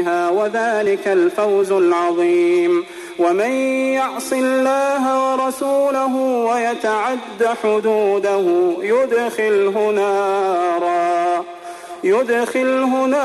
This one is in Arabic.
وذلك الفوز العظيم. ومن يعص الله ورسوله ويتعد حدوده يدخله نارا